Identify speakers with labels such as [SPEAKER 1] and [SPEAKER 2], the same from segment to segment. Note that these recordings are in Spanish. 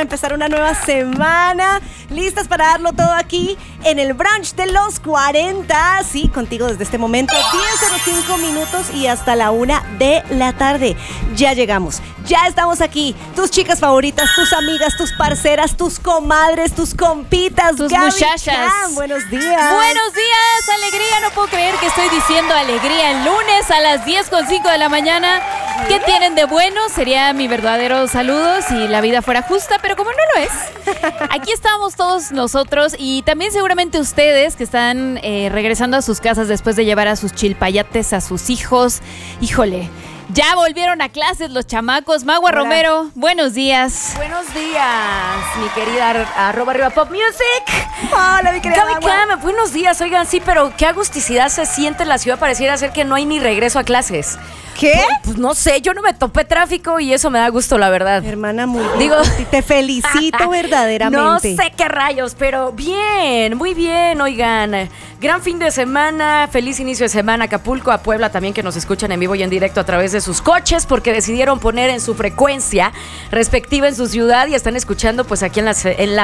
[SPEAKER 1] empezar una nueva semana. Listas para darlo todo aquí en el brunch de los 40. Sí, contigo desde este momento, 10:05 minutos y hasta la 1 de la tarde. Ya llegamos, ya estamos aquí. Tus chicas favoritas, tus amigas, tus parceras, tus comadres, tus compitas,
[SPEAKER 2] tus
[SPEAKER 1] Gaby
[SPEAKER 2] muchachas.
[SPEAKER 1] Cam, buenos días.
[SPEAKER 2] Buenos días, alegría. No puedo creer que estoy diciendo alegría el lunes a las 10:05 de la mañana. ¿Qué tienen de bueno? Sería mi verdadero saludo si la vida fuera justa, pero como no lo es, aquí estamos todos nosotros y también seguramente ustedes que están regresando a sus casas después de llevar a sus chilpayates, a sus hijos. Híjole, ya volvieron a clases los chamacos. Magua Romero, buenos días.
[SPEAKER 3] Buenos días, mi querida @arriba Pop Music.
[SPEAKER 1] Hola, mi querida
[SPEAKER 3] Gaby Cam, buenos días. Oigan, sí, pero qué agusticidad se siente en la ciudad. Pareciera ser que no hay ni regreso a clases.
[SPEAKER 1] ¿Qué?
[SPEAKER 3] Pues no sé, yo no me topé tráfico y eso me da gusto, la verdad.
[SPEAKER 1] Hermana, muy bien. Te felicito verdaderamente.
[SPEAKER 3] No sé qué rayos, pero bien, muy bien, oigan. Gran fin de semana, feliz inicio de semana a Acapulco, a Puebla también, que nos escuchan en vivo y en directo a través de sus coches, porque decidieron poner en su frecuencia respectiva en su ciudad y están escuchando pues aquí en la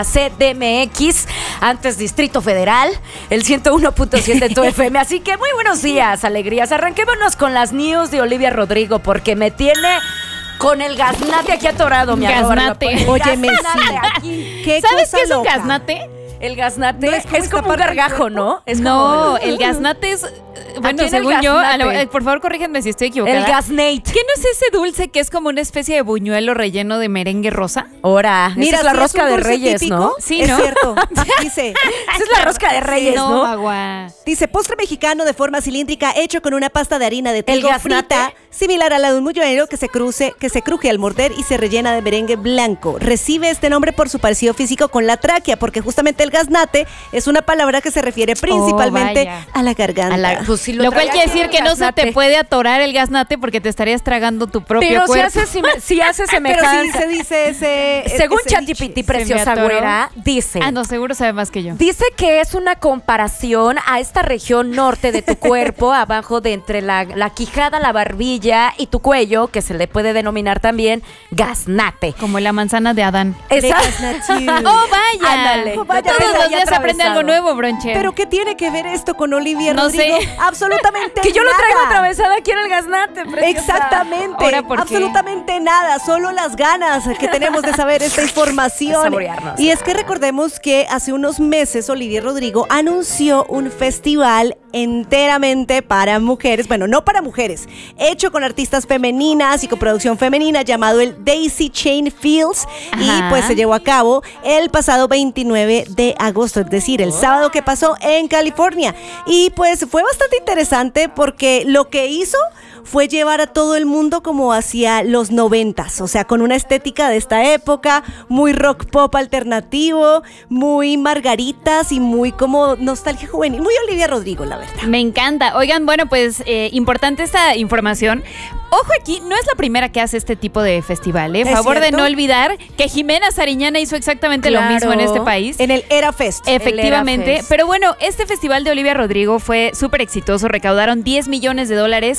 [SPEAKER 3] CDMX, antes Distrito Federal, el 101.7 tu FM. Así que muy buenos días, alegrías. Arranquémonos con las news de Olivia Rodrigo, porque me tiene con el gaznate aquí atorado, mi
[SPEAKER 2] gaznate.
[SPEAKER 1] Óyeme,
[SPEAKER 3] aquí.
[SPEAKER 2] ¿Sabes qué es un
[SPEAKER 1] loca?
[SPEAKER 2] gaznate?
[SPEAKER 3] El gaznate
[SPEAKER 1] No,
[SPEAKER 3] es como un gargajo, ¿no? Es
[SPEAKER 2] No,
[SPEAKER 3] como
[SPEAKER 2] el gaznate es... Bueno,
[SPEAKER 3] Aquí en el
[SPEAKER 2] según yo,
[SPEAKER 3] gaznate.
[SPEAKER 2] por favor corríjanme si estoy equivocada.
[SPEAKER 3] el gaznate.
[SPEAKER 2] ¿Qué no es ese dulce que es como una especie de buñuelo relleno de merengue rosa?
[SPEAKER 3] Ahora,
[SPEAKER 1] Mira,
[SPEAKER 3] esa es la
[SPEAKER 1] sí,
[SPEAKER 3] rosca
[SPEAKER 1] un
[SPEAKER 3] de
[SPEAKER 1] dulce
[SPEAKER 3] Reyes,
[SPEAKER 1] típico.
[SPEAKER 3] ¿no?
[SPEAKER 2] Sí,
[SPEAKER 1] Es
[SPEAKER 2] ¿no?
[SPEAKER 1] cierto. Dice,
[SPEAKER 3] Esa es la rosca de Reyes, ¿no?
[SPEAKER 2] Magua.
[SPEAKER 1] dice, postre mexicano de forma cilíndrica hecho con una pasta de harina de
[SPEAKER 3] El
[SPEAKER 1] trigo
[SPEAKER 3] gaznate.
[SPEAKER 1] frita, similar a la de un buñuelo que se cruje al morder y se rellena de merengue blanco. Recibe este nombre por su parecido físico con la tráquea, porque justamente el gaznate es una palabra que se refiere principalmente
[SPEAKER 2] vaya.
[SPEAKER 1] a la garganta.
[SPEAKER 3] Pues sí,
[SPEAKER 2] Lo cual
[SPEAKER 3] traía
[SPEAKER 2] quiere
[SPEAKER 3] aquí
[SPEAKER 2] decir
[SPEAKER 3] el
[SPEAKER 2] que no se te
[SPEAKER 3] gaznate.
[SPEAKER 2] puede atorar el gaznate porque te estarías tragando tu propio
[SPEAKER 3] Pero
[SPEAKER 2] cuerpo.
[SPEAKER 3] si hace
[SPEAKER 1] Pero
[SPEAKER 3] semejanza.
[SPEAKER 1] sí se dice ese...
[SPEAKER 3] Según
[SPEAKER 1] ese
[SPEAKER 3] ChatGPT,
[SPEAKER 1] dicho.
[SPEAKER 3] preciosa
[SPEAKER 2] Se me atoró.
[SPEAKER 3] güera, dice...
[SPEAKER 2] Ah, no, seguro sabe más que yo.
[SPEAKER 3] Dice que es una comparación a esta región norte de tu cuerpo, abajo de entre la quijada, la barbilla y tu cuello, que se le puede denominar también gaznate.
[SPEAKER 2] Como la manzana de Adán.
[SPEAKER 1] De
[SPEAKER 3] Esa-
[SPEAKER 1] gaznatiu.
[SPEAKER 2] ¡Oh, vaya!
[SPEAKER 3] Ándale.
[SPEAKER 1] Vaya,
[SPEAKER 2] Todos
[SPEAKER 1] ves,
[SPEAKER 2] los
[SPEAKER 1] ahí
[SPEAKER 2] días se aprende
[SPEAKER 3] atravesado.
[SPEAKER 2] algo nuevo, Bronche.
[SPEAKER 1] ¿Pero qué tiene que ver esto con Olivia
[SPEAKER 2] No
[SPEAKER 1] Rodrigo?
[SPEAKER 2] sé.
[SPEAKER 1] Absolutamente
[SPEAKER 3] que yo lo
[SPEAKER 1] nada.
[SPEAKER 3] traigo atravesada aquí en el gaznate, preciosa.
[SPEAKER 1] Exactamente,
[SPEAKER 2] Ahora, ¿por qué?
[SPEAKER 1] absolutamente nada, solo las ganas que tenemos de saber esta información.
[SPEAKER 3] Saborearnos.
[SPEAKER 1] Y es que recordemos que hace unos meses Olivia Rodrigo anunció un festival enteramente para mujeres, bueno, no para mujeres, hecho con artistas femeninas y con producción femenina, llamado el Daisy Chain Fields, y
[SPEAKER 2] Ajá.
[SPEAKER 1] pues se llevó a cabo el pasado 29 de agosto, es decir, el sábado que pasó en California. Y pues fue bastante interesante porque lo que hizo fue llevar a todo el mundo como hacia los 90s, o sea, con una estética de esta época, muy rock pop alternativo, muy margaritas y muy como nostalgia juvenil, muy Olivia Rodrigo, la verdad.
[SPEAKER 2] Me encanta. Oigan, bueno, pues importante esta información. Ojo aquí, no es la primera que hace este tipo de festival, ¿eh?
[SPEAKER 1] ¿Es
[SPEAKER 2] Favor de
[SPEAKER 1] cierto?
[SPEAKER 2] no olvidar que Jimena Sariñana hizo exactamente lo
[SPEAKER 3] Claro.
[SPEAKER 2] mismo en este país.
[SPEAKER 1] En el Era Fest.
[SPEAKER 2] Efectivamente,
[SPEAKER 3] El Era Fest.
[SPEAKER 2] pero bueno, este festival de Olivia Rodrigo fue súper exitoso, recaudaron $10 millones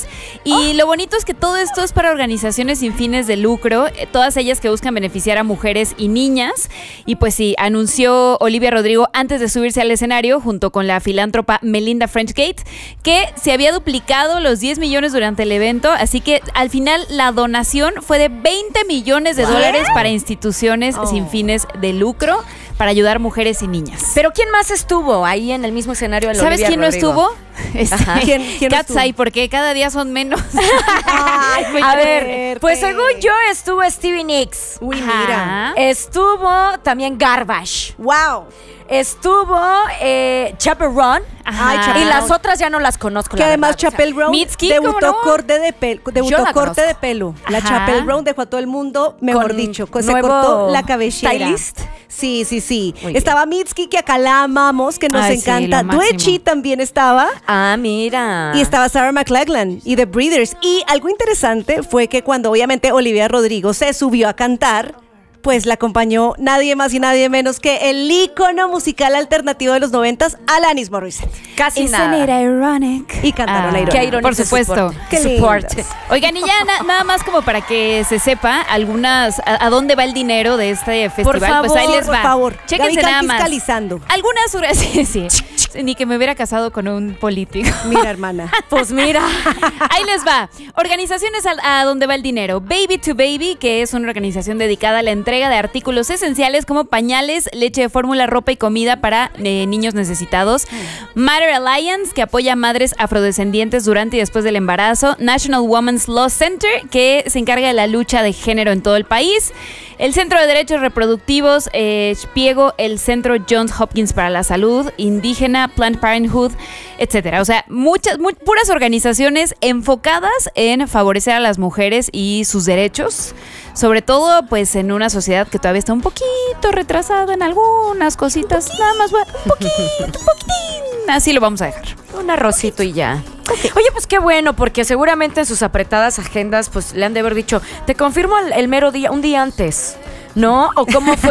[SPEAKER 2] y lo bonito es que todo esto es para organizaciones sin fines de lucro, todas ellas que buscan beneficiar a mujeres y niñas, y pues sí, anunció Olivia Rodrigo antes de subirse al escenario junto con la filántropa Melinda Frenchgate que se había duplicado los 10 millones durante el evento, así que al final la donación fue de $20 millones para instituciones sin fines de lucro para ayudar mujeres y niñas.
[SPEAKER 3] Pero ¿quién más estuvo ahí en el mismo escenario de la
[SPEAKER 2] ¿Sabes
[SPEAKER 3] Olivia
[SPEAKER 2] quién no
[SPEAKER 3] Rodrigo?
[SPEAKER 2] estuvo?
[SPEAKER 3] Ajá.
[SPEAKER 1] ¿Quién no
[SPEAKER 2] Katsai,
[SPEAKER 1] estuvo?
[SPEAKER 2] porque cada día son menos.
[SPEAKER 1] Ay, qué
[SPEAKER 3] A ver,
[SPEAKER 1] fuerte.
[SPEAKER 3] pues según yo estuvo Stevie Nicks.
[SPEAKER 1] Uy,
[SPEAKER 2] Ajá.
[SPEAKER 1] mira.
[SPEAKER 3] Estuvo también Garbage.
[SPEAKER 1] Wow.
[SPEAKER 3] Estuvo Chappell Roan.
[SPEAKER 2] Ajá.
[SPEAKER 1] Ay, Chappell
[SPEAKER 3] Y
[SPEAKER 1] Roan.
[SPEAKER 3] las otras ya no las conozco,
[SPEAKER 1] Que
[SPEAKER 3] la
[SPEAKER 1] además
[SPEAKER 3] verdad, o sea.
[SPEAKER 1] Chappell Roan
[SPEAKER 2] Mitski,
[SPEAKER 1] debutó
[SPEAKER 2] ¿cómo no?
[SPEAKER 1] corte de pelo,
[SPEAKER 3] Yo la conozco.
[SPEAKER 1] de pelo. La
[SPEAKER 2] Ajá.
[SPEAKER 1] Chappell Roan dejó a todo el mundo, mejor
[SPEAKER 3] Con
[SPEAKER 1] dicho, se
[SPEAKER 3] nuevo
[SPEAKER 1] cortó la cabellera.
[SPEAKER 3] stylist.
[SPEAKER 1] Sí.
[SPEAKER 3] Muy bien.
[SPEAKER 1] Estaba Mitski, que acá la amamos, que nos
[SPEAKER 2] Ay, sí,
[SPEAKER 1] encanta.
[SPEAKER 2] lo máximo.
[SPEAKER 1] Doechii también estaba.
[SPEAKER 3] Ah, mira.
[SPEAKER 1] Y estaba Sarah McLachlan y The Breeders. Y algo interesante fue que cuando obviamente Olivia Rodrigo se subió a cantar, pues la acompañó nadie más y nadie menos que el ícono musical alternativo de los 90s, Alanis Morissette.
[SPEAKER 3] Casi
[SPEAKER 2] Isn't
[SPEAKER 3] nada.
[SPEAKER 2] it ironic?
[SPEAKER 1] Y cantaron
[SPEAKER 2] Ah,
[SPEAKER 1] Ironic.
[SPEAKER 3] Qué irónico.
[SPEAKER 2] Por supuesto.
[SPEAKER 1] Qué
[SPEAKER 3] Support.
[SPEAKER 1] lindos.
[SPEAKER 2] Oigan, y ya nada más como para que se sepa a dónde va el dinero de este festival.
[SPEAKER 1] favor,
[SPEAKER 2] pues ahí les
[SPEAKER 1] por
[SPEAKER 2] va.
[SPEAKER 1] favor.
[SPEAKER 2] Chéquense
[SPEAKER 1] Gaby
[SPEAKER 2] nada más.
[SPEAKER 1] fiscalizando.
[SPEAKER 2] Algunas sí. Ni que me hubiera casado con un político.
[SPEAKER 1] Mira, hermana.
[SPEAKER 3] Pues mira.
[SPEAKER 2] Ahí les va. Organizaciones a donde va el dinero. Baby to Baby, que es una organización dedicada a la entrega de artículos esenciales como pañales, leche de fórmula, ropa y comida para niños necesitados. Matter Alliance, que apoya a madres afrodescendientes durante y después del embarazo. National Women's Law Center, que se encarga de la lucha de género en todo el país. El Centro de Derechos Reproductivos, Spiego, el Centro Johns Hopkins para la Salud, Indígena, Planned Parenthood, etcétera. O sea, puras organizaciones enfocadas en favorecer a las mujeres y sus derechos, sobre todo pues en una sociedad que todavía está un poquito retrasada en algunas cositas, nada más un poquitín. Así lo vamos a dejar.
[SPEAKER 3] Un arrocito y ya. Oye, pues qué bueno, porque seguramente en sus apretadas agendas, pues le han de haber dicho, te confirmo el mero día, un día antes, ¿no? ¿O cómo fue?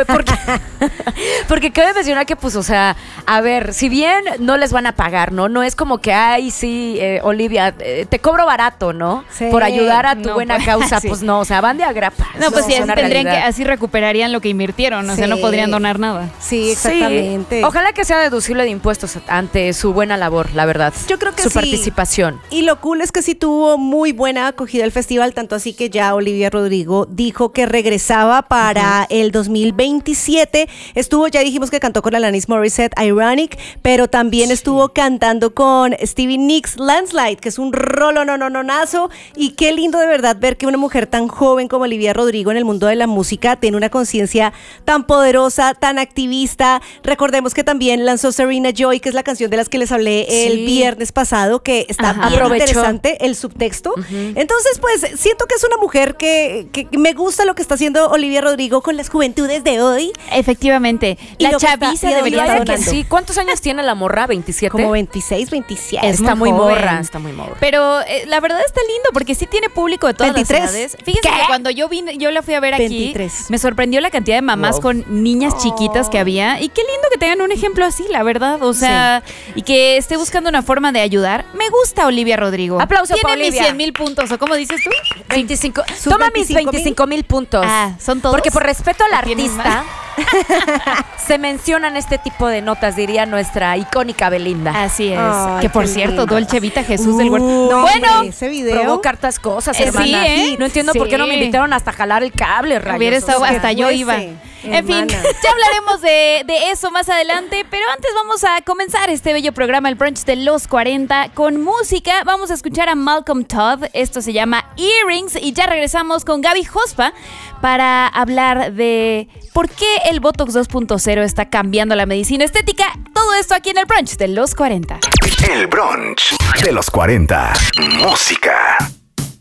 [SPEAKER 3] Porque cabe mencionar que, pues, o sea, a ver, si bien no les van a pagar, ¿no? No es como que, ay, sí, Olivia, te cobro barato, ¿no?
[SPEAKER 1] Sí.
[SPEAKER 3] Por ayudar a tu
[SPEAKER 2] No,
[SPEAKER 3] buena
[SPEAKER 2] pues,
[SPEAKER 3] causa,
[SPEAKER 2] sí.
[SPEAKER 3] pues no, o sea, van de agrapa.
[SPEAKER 2] No, pues sí,
[SPEAKER 3] es
[SPEAKER 2] así
[SPEAKER 3] una
[SPEAKER 2] tendrían que,
[SPEAKER 3] realidad.
[SPEAKER 2] así recuperarían lo que invirtieron, o sea, no
[SPEAKER 1] Sí.
[SPEAKER 2] podrían donar nada.
[SPEAKER 1] Sí, exactamente.
[SPEAKER 3] Sí. Ojalá que sea deducible de impuestos ante su buena labor, la verdad.
[SPEAKER 1] Yo creo que
[SPEAKER 3] su
[SPEAKER 1] sí.
[SPEAKER 3] participación.
[SPEAKER 1] Y lo cool es que sí tuvo muy buena acogida el festival, tanto así que ya Olivia Rodrigo dijo que regresaba para el 2027. Estuvo, ya dijimos que cantó con Alanis Morissette, Ironic, pero también estuvo cantando con Stevie Nicks, Landslide, que es un rolonononazo. Y qué lindo de verdad ver que una mujer tan joven como Olivia Rodrigo en el mundo de la música tiene una conciencia tan poderosa, tan activista. Recordemos que también lanzó Serena Joy, que es la canción de las que les hablé el
[SPEAKER 3] Sí.
[SPEAKER 1] viernes pasado, que está
[SPEAKER 2] Ajá.
[SPEAKER 1] bien
[SPEAKER 3] Aprovechó.
[SPEAKER 1] interesante el subtexto. Entonces, pues, siento que es una mujer que me gusta lo que está haciendo Olivia Rodrigo con las juventudes de hoy.
[SPEAKER 2] Efectivamente.
[SPEAKER 1] Y
[SPEAKER 2] La
[SPEAKER 1] lo que está-
[SPEAKER 2] chaviza
[SPEAKER 1] y de
[SPEAKER 2] debería
[SPEAKER 1] dónde
[SPEAKER 3] Vaya
[SPEAKER 1] está
[SPEAKER 2] ser
[SPEAKER 3] que
[SPEAKER 1] donando.
[SPEAKER 3] sí. ¿Cuántos años tiene la morra? ¿27?
[SPEAKER 1] Como 26, 27.
[SPEAKER 3] Está muy
[SPEAKER 2] joven.
[SPEAKER 3] morra, está muy morra.
[SPEAKER 2] Pero la verdad está lindo porque sí tiene público de todas
[SPEAKER 1] 23.
[SPEAKER 2] las edades. Fíjense que cuando yo la fui a ver aquí,
[SPEAKER 1] 23.
[SPEAKER 2] me sorprendió la cantidad de mamás
[SPEAKER 3] Wow.
[SPEAKER 2] con niñas chiquitas que había. Y qué lindo que tengan un ejemplo así, la verdad. O sea, y que esté buscando una forma de ayudar. Me gusta Olivia Rodrigo.
[SPEAKER 3] Aplauso
[SPEAKER 2] Tiene
[SPEAKER 3] para
[SPEAKER 2] mis
[SPEAKER 3] Olivia.
[SPEAKER 2] 100,000 puntos. ¿O cómo dices tú?
[SPEAKER 3] 25.
[SPEAKER 1] Sus
[SPEAKER 3] Toma mis
[SPEAKER 1] 25,000.
[SPEAKER 3] 25,000 puntos.
[SPEAKER 2] Ah, ¿son todos?
[SPEAKER 3] Porque por respeto al
[SPEAKER 2] ¿O tienen
[SPEAKER 3] artista, se mencionan este tipo de notas, diría nuestra icónica Belinda.
[SPEAKER 2] Así es.
[SPEAKER 1] Ay,
[SPEAKER 2] que por
[SPEAKER 1] qué
[SPEAKER 2] cierto,
[SPEAKER 1] lindas.
[SPEAKER 2] Dolce Vita Jesús del Huerto.
[SPEAKER 1] No,
[SPEAKER 2] Bueno,
[SPEAKER 1] hombre, ese video.
[SPEAKER 3] Provoca hartas cosas,
[SPEAKER 2] Sí,
[SPEAKER 3] hermana.
[SPEAKER 2] ¿eh?
[SPEAKER 3] No entiendo por qué no me
[SPEAKER 2] Sí.
[SPEAKER 3] invitaron hasta jalar el cable, rayos.
[SPEAKER 2] hubiera estado,
[SPEAKER 3] O sea,
[SPEAKER 2] hasta yo
[SPEAKER 1] fuese,
[SPEAKER 2] iba. En fin,
[SPEAKER 1] hermana.
[SPEAKER 2] ya hablaremos de eso más adelante, pero antes vamos a comenzar este bello programa, el brunch de los 40, con música. Vamos a escuchar a Malcolm Todd, esto se llama Earrings, y ya regresamos con Gaby Jospa para hablar de por qué el Botox 2.0 está cambiando la medicina estética. Todo esto aquí en el brunch de los 40.
[SPEAKER 4] El brunch de los 40. Música.